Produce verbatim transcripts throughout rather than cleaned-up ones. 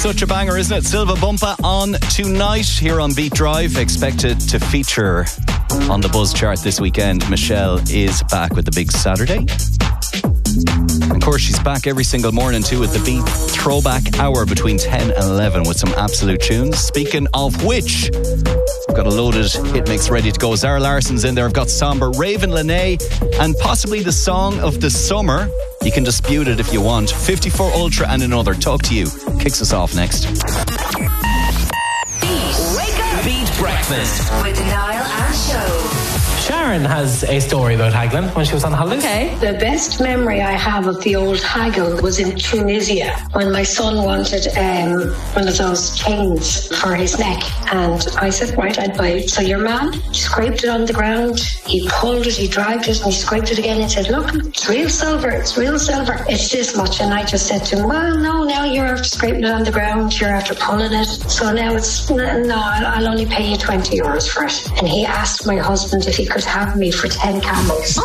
such a banger, isn't it? Silva Bumpa on tonight here on Beat Drive. Expected to feature on the Buzz chart this weekend. Michelle is back with the Big Saturday. Of course, she's back every single morning too with the Beat Throwback Hour between ten and eleven with some absolute tunes. Speaking of which, I've got a loaded hit mix ready to go. Zara Larson's in there. I've got Somber, Raven Lene, and possibly the song of the summer. You can dispute it if you want. fifty-four Ultra and Another. Talk to you. Kicks us off next. Beat. Wake up. Beat Breakfast with Niall and Show. Sharon has a story about haggling when she was on holidays. Okay. The best memory I have of the old haggle was in Tunisia when my son wanted um, one of those chains for his neck. And I said, right, I'd buy it. So your man scraped it on the ground. He pulled it, he dragged it, and he scraped it again and said, look, it's real silver, it's real silver. It's this much. And I just said to him, well, no, now you're after scraping it on the ground. You're after pulling it. So now it's, no, I'll, I'll only pay you twenty euros for it. And he asked my husband if he could have me for ten camels.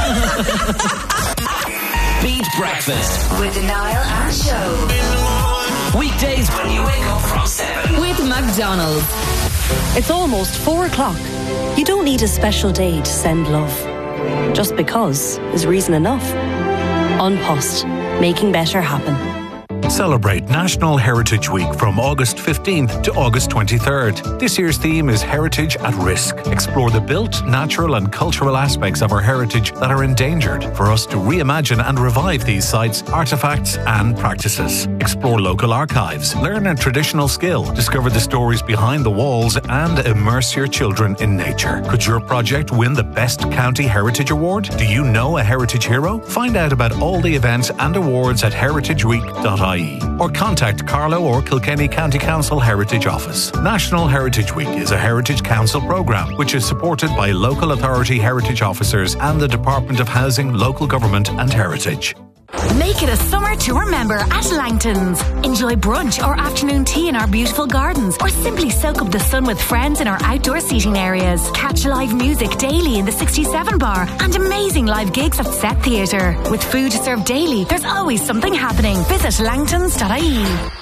Beat Breakfast with Niall and Show. Weekdays when you wake up from seven. With McDonald's. It's almost four o'clock. You don't need a special day to send love. Just because is reason enough. An Post, making better happen. Celebrate National Heritage Week from August fifteenth to August twenty-third. This year's theme is Heritage at Risk. Explore the built, natural and cultural aspects of our heritage that are endangered for us to reimagine and revive these sites, artefacts and practices. Explore local archives, learn a traditional skill, discover the stories behind the walls and immerse your children in nature. Could your project win the Best County Heritage Award? Do you know a heritage hero? Find out about all the events and awards at heritage week dot I E or contact Carlow or Kilkenny County Council Heritage Office. National Heritage Week is a Heritage Council programme which is supported by local authority heritage officers and the Department of Housing, Local Government and Heritage. Make it a summer to remember at Langton's. Enjoy brunch or afternoon tea in our beautiful gardens, or simply soak up the sun with friends in our outdoor seating areas. Catch live music daily in the sixty-seven bar and amazing live gigs at Set Theatre. With food served daily, there's always something happening. Visit langtons dot I E.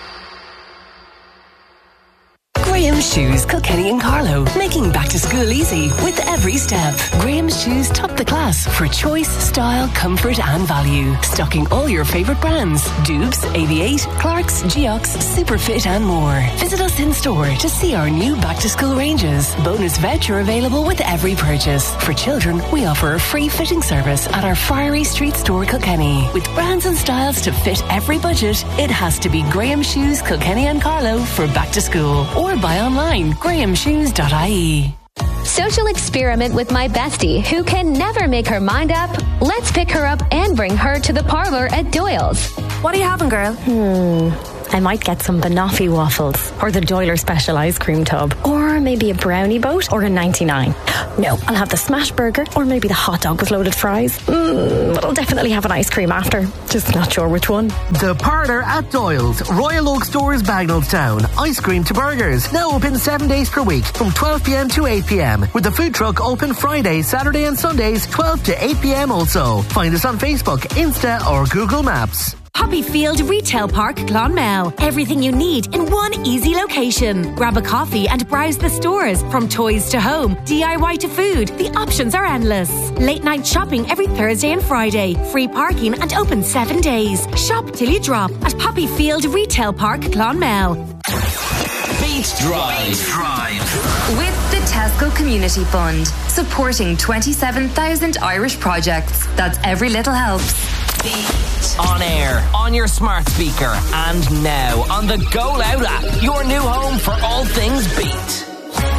Graham's Shoes, Kilkenny and Carlow, making back to school easy with every step. Graham's Shoes top the class for choice, style, comfort and value. Stocking all your favourite brands: Dubes, A V eight, Clarks, Geox, Superfit and more. Visit us in store to see our new back to school ranges. Bonus voucher available with every purchase. For children, we offer a free fitting service at our Friary Street store, Kilkenny. With brands and styles to fit every budget, it has to be Graham's Shoes, Kilkenny and Carlow for back to school. Or buy online, graham shoes dot I E. Social experiment with my bestie who can never make her mind up. Let's pick her up and bring her to the parlour at Doyle's. What are you having, girl? Hmm. I might get some banoffee waffles or the Doyler special ice cream tub, or maybe a brownie boat or a ninety-nine. No, I'll have the smash burger or maybe the hot dog with loaded fries. Mm, but I'll definitely have an ice cream after. Just not sure which one. The Parlour at Doyle's, Royal Oak Stores, Bagnallstown. Ice cream to burgers. Now open seven days per week from twelve p.m. to eight p.m. with the food truck open Friday, Saturday and Sundays twelve to eight p.m. also. Find us on Facebook, Insta or Google Maps. Poppyfield Retail Park, Clonmel. Everything you need in one easy location. Grab a coffee and browse the stores. From toys to home, D I Y to food, the options are endless. Late night shopping every Thursday and Friday. Free parking and open seven days. Shop till you drop at Poppyfield Retail Park, Clonmel. Beat Drive. Drive. With the Tesco Community Fund, supporting twenty-seven thousand Irish projects. That's every little helps. Beat. On air, on your smart speaker, and now on the Go Loud app, your new home for all things Beat.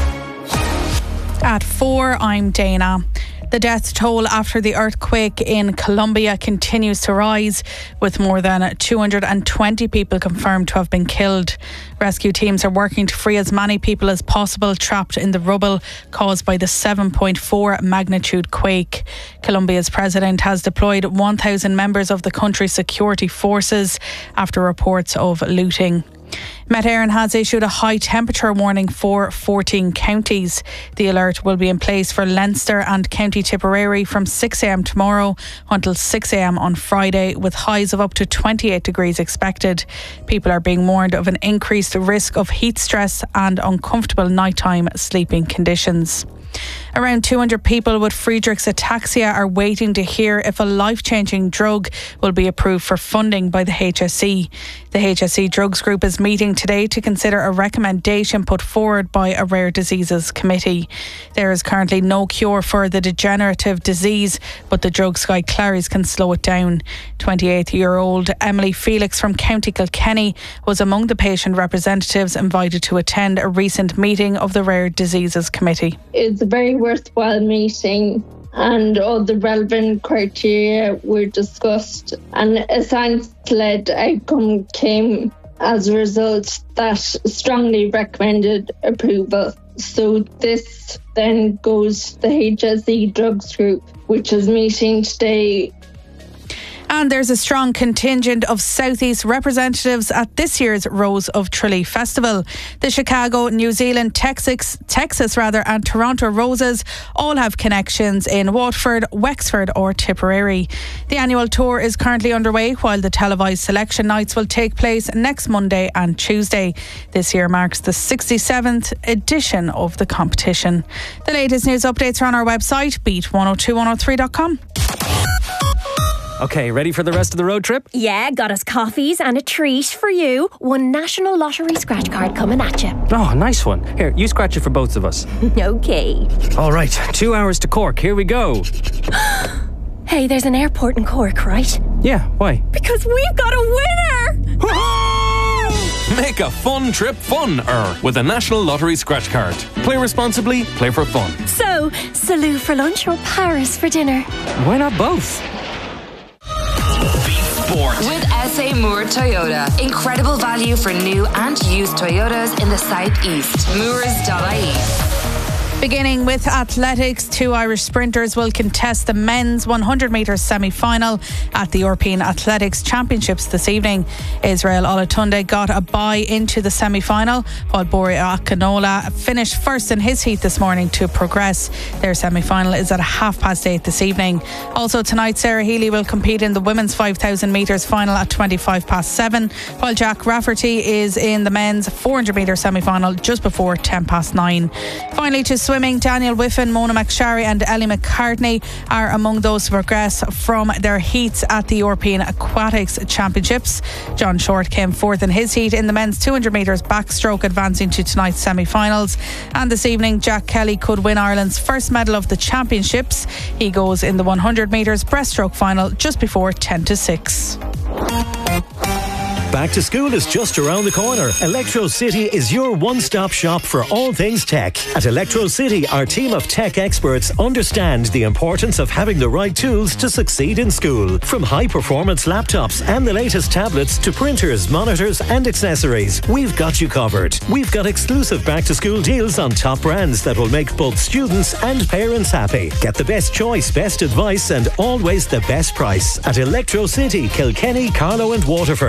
At four, I'm Dana. The death toll after the earthquake in Colombia continues to rise, with more than two hundred twenty people confirmed to have been killed. Rescue teams are working to free as many people as possible trapped in the rubble caused by the seven point four magnitude quake. Colombia's president has deployed one thousand members of the country's security forces after reports of looting. Met Éireann has issued a high temperature warning for fourteen counties. The alert will be in place for Leinster and County Tipperary from six a m tomorrow until six a m on Friday, with highs of up to twenty-eight degrees expected. People are being warned of an increased risk of heat stress and uncomfortable nighttime sleeping conditions. Around two hundred people with Friedreich's ataxia are waiting to hear if a life-changing drug will be approved for funding by the H S E. The H S E Drugs Group is meeting today to consider a recommendation put forward by a Rare Diseases Committee. There is currently no cure for the degenerative disease, but the drug Skyclarys can slow it down. twenty-eight-year-old Emily Felix from County Kilkenny was among the patient representatives invited to attend a recent meeting of the Rare Diseases Committee. It's a very worthwhile meeting, and all the relevant criteria were discussed, and a science-led outcome came as a result that strongly recommended approval. So this then goes to the H S E Drugs Group, which is meeting today. And there's a strong contingent of Southeast representatives at this year's Rose of Tralee Festival. The Chicago, New Zealand, Texas, Texas rather, and Toronto Roses all have connections in Waterford, Wexford or Tipperary. The annual tour is currently underway, while the televised selection nights will take place next Monday and Tuesday. This year marks the sixty-seventh edition of the competition. The latest news updates are on our website, beat one oh two one oh three dot com. Okay, ready for the rest of the road trip? Yeah, got us coffees and a treat for you. One National Lottery scratch card coming at you. Oh, nice one. Here, you scratch it for both of us. Okay. All right, two hours to Cork. Here we go. Hey, there's an airport in Cork, right? Yeah, why? Because we've got a winner! Make a fun trip fun-er with a National Lottery scratch card. Play responsibly, play for fun. So, Salou for lunch or Paris for dinner? Why not both? Sport. With S A Moore Toyota. Incredible value for new and used Toyotas in the southeast. Moores dot I E. Beginning with athletics, two Irish sprinters will contest the men's one hundred metres semi-final at the European Athletics Championships this evening. Israel Olatunde got a bye into the semi-final, while Bori Akinola finished first in his heat this morning to progress. Their semi-final is at half past eight this evening. Also tonight, Sarah Healy will compete in the women's five thousand metres final at twenty-five past seven, while Jack Rafferty is in the men's four hundred metres semi-final just before ten past nine. Finally, to swimming, Daniel Whiffen, Mona McSharry and Ellie McCartney are among those to progress from their heats at the European Aquatics Championships. John Short came fourth in his heat in the men's two hundred metres backstroke, advancing to tonight's semi-finals. And this evening, Jack Kelly could win Ireland's first medal of the championships. He goes in the one hundred metres breaststroke final just before ten to six. Back to school is just around the corner. Electro City is your one-stop shop for all things tech. At Electro City, our team of tech experts understand the importance of having the right tools to succeed in school. From high-performance laptops and the latest tablets to printers, monitors and accessories, we've got you covered. We've got exclusive back-to-school deals on top brands that will make both students and parents happy. Get the best choice, best advice and always the best price at Electro City, Kilkenny, Carlow and Waterford.